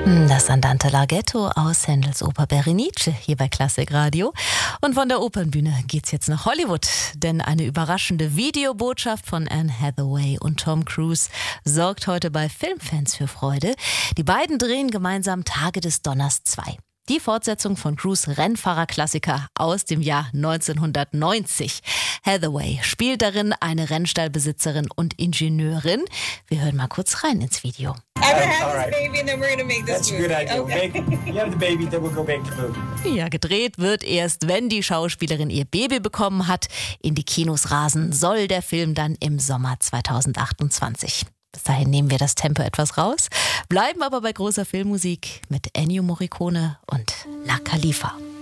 Das Andante Larghetto aus Händels Oper Berenice hier bei Klassik Radio. Und von der Opernbühne geht's jetzt nach Hollywood, denn eine überraschende Videobotschaft von Anne Hathaway und Tom Cruise sorgt heute bei Filmfans für Freude. Die beiden drehen gemeinsam Tage des Donners 2. Die Fortsetzung von Cruise' Rennfahrerklassiker aus dem Jahr 1990. Hathaway spielt darin eine Rennstallbesitzerin und Ingenieurin. Wir hören mal kurz rein ins Video. Ja, gedreht wird erst, wenn die Schauspielerin ihr Baby bekommen hat. In die Kinos rasen soll der Film dann im Sommer 2028. Bis dahin nehmen wir das Tempo etwas raus, bleiben aber bei großer Filmmusik mit Ennio Morricone und La Khalifa.